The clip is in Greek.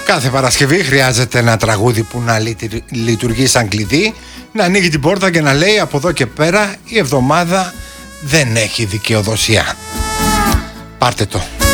Κάθε Παρασκευή χρειάζεται ένα τραγούδι που να λειτουργεί σαν κλειδί, να ανοίγει την πόρτα και να λέει από εδώ και πέρα η εβδομάδα δεν έχει δικαιοδοσία. Πάρτε το.